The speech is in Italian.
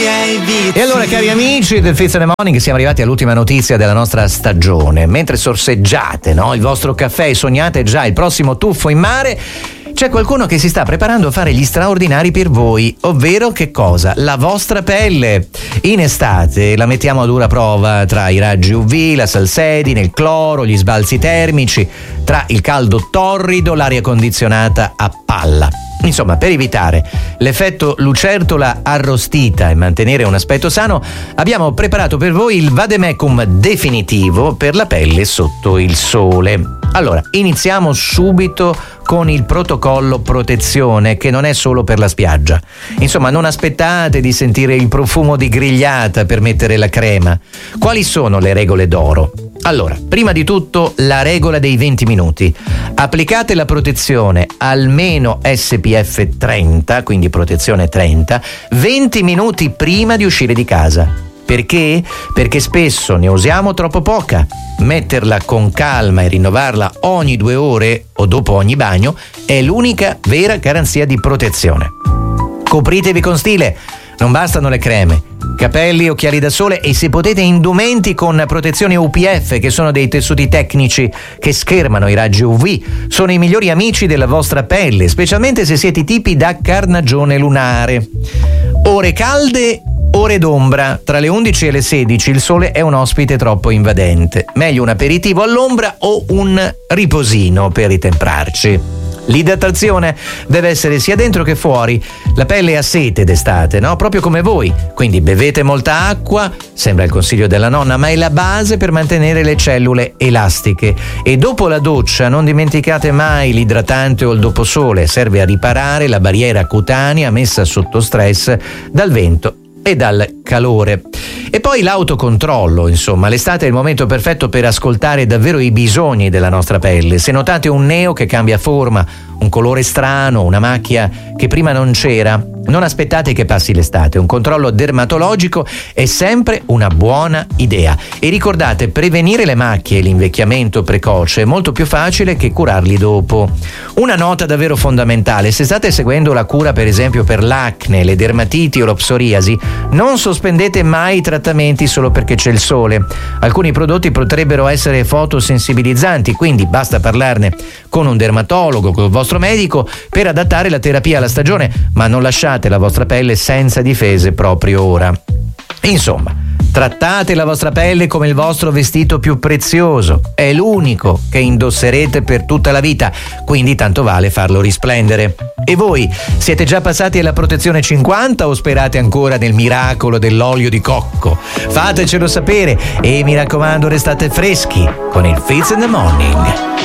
E allora, cari amici del Fizz in the Morning, siamo arrivati all'ultima notizia della nostra stagione. Mentre sorseggiate, no, il vostro caffè e sognate già il prossimo tuffo in mare, c'è qualcuno che si sta preparando a fare gli straordinari per voi, ovvero che cosa? La vostra pelle. In estate la mettiamo a dura prova tra i raggi UV, la salsedine, il cloro, gli sbalzi termici, tra il caldo torrido, l'aria condizionata a palla. Insomma, per evitare l'effetto lucertola arrostita e mantenere un aspetto sano, abbiamo preparato per voi il vademecum definitivo per la pelle sotto il sole. Allora, iniziamo subito con il protocollo protezione, che non è solo per la spiaggia. Insomma, non aspettate di sentire il profumo di grigliata per mettere la crema. Quali sono le regole d'oro? Allora, prima di tutto la regola dei 20 minuti. Applicate la protezione almeno SPF 30, quindi protezione 30, 20 minuti prima di uscire di casa. Perché? Perché spesso ne usiamo troppo poca. Metterla con calma e rinnovarla ogni 2 ore o dopo ogni bagno è l'unica vera garanzia di protezione. Copritevi con stile, non bastano le creme, capelli, occhiali da sole e, se potete, indumenti con protezione UPF, che sono dei tessuti tecnici che schermano i raggi UV. Sono i migliori amici della vostra pelle, specialmente se siete tipi da carnagione lunare. Ore calde, ore d'ombra. Tra le 11 e le 16 il sole è un ospite troppo invadente. Meglio un aperitivo all'ombra o un riposino per ritemprarci. L'idratazione deve essere sia dentro che fuori. La pelle ha sete d'estate, no? Proprio come voi. Quindi bevete molta acqua, sembra il consiglio della nonna, ma è la base per mantenere le cellule elastiche. E dopo la doccia non dimenticate mai l'idratante o il doposole. Serve a riparare la barriera cutanea messa sotto stress dal vento e dal calore. E poi l'autocontrollo, insomma, l'estate è il momento perfetto per ascoltare davvero i bisogni della nostra pelle. Se notate un neo che cambia forma, un colore strano, una macchia che prima non c'era, non aspettate che passi l'estate. Un controllo dermatologico è sempre una buona idea. E ricordate, prevenire le macchie e l'invecchiamento precoce è molto più facile che curarli dopo. Una nota davvero fondamentale: se state seguendo la cura, per esempio per l'acne, le dermatiti o lo psoriasi, non sospendete mai i trattamenti solo perché c'è il sole. Alcuni prodotti potrebbero essere fotosensibilizzanti, quindi basta parlarne con un dermatologo, con il vostro medico, per adattare la terapia alla stagione, ma non lasciate la vostra pelle senza difese proprio ora. Insomma, trattate la vostra pelle come il vostro vestito più prezioso. È l'unico che indosserete per tutta la vita, quindi tanto vale farlo risplendere. E voi, siete già passati alla protezione 50 o sperate ancora nel miracolo dell'olio di cocco? Fatecelo sapere e, mi raccomando, restate freschi con il Fizz in the Morning.